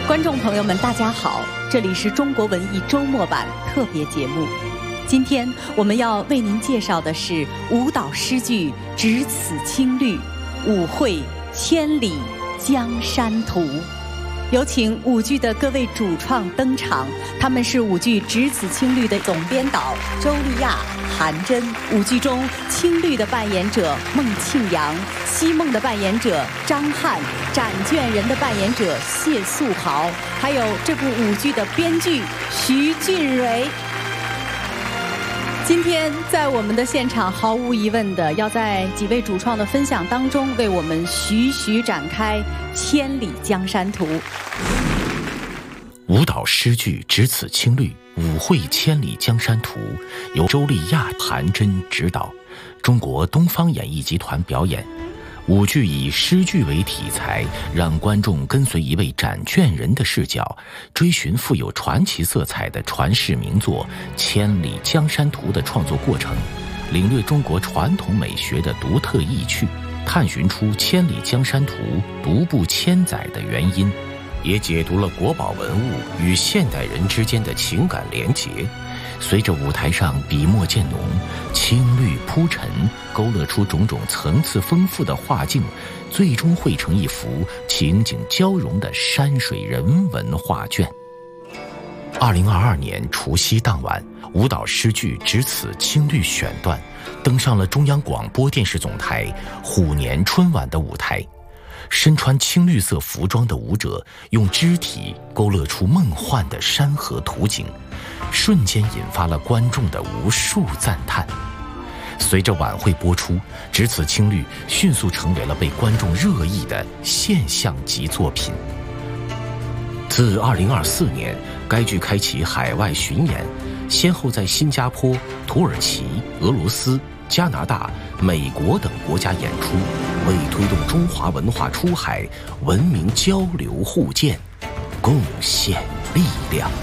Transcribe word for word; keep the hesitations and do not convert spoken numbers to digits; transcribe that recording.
观众朋友们，大家好，这里是中国文艺周末版特别节目。今天我们要为您介绍的是舞蹈诗句《只此青绿》，舞会千里江山图。有请舞剧的各位主创登场，他们是舞剧《只此青绿》的总编导周丽亚、韩真，舞剧中青绿的扮演者孟庆阳，西梦的扮演者张翰，展卷人的扮演者谢素豪，还有这部舞剧的编剧徐俊蕊。今天在我们的现场，毫无疑问的要在几位主创的分享当中，为我们徐徐展开千里江山图。 舞蹈诗句《只此青绿》，舞会千里江山图，由周丽亚、韩真执导，中国东方演艺集团表演。舞剧以诗句为题材，让观众跟随一位展卷人的视角，追寻富有传奇色彩的传世名作《千里江山图》的创作过程，领略中国传统美学的独特意趣，探寻出《千里江山图》独步千载的原因，也解读了国宝文物与现代人之间的情感连结。随着舞台上笔墨渐浓，青绿铺陈，勾勒出种种层次丰富的画境，最终绘成一幅情景交融的山水人文画卷。二零二二年除夕当晚，舞蹈诗句《只此青绿》选段登上了中央广播电视总台虎年春晚的舞台。身穿青绿色服装的舞者用肢体勾勒出梦幻的山河图景，瞬间引发了观众的无数赞叹。随着晚会播出，《只此青绿》迅速成为了被观众热议的现象级作品。自二零二四年，该剧开启海外巡演，先后在新加坡、土耳其、俄罗斯、加拿大、美国等国家演出，为推动中华文化出海、文明交流互鉴贡献力量。